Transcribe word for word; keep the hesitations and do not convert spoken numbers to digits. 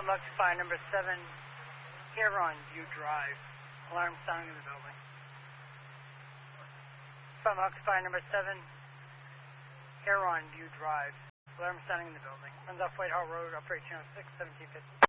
From Occupy number seven, Huron View Drive. Alarm sounding in the building. From Occupy number seven, Huron View Drive. Alarm sounding in the building. Runs off Whitehall Road, operation oh six, seventeen fifty.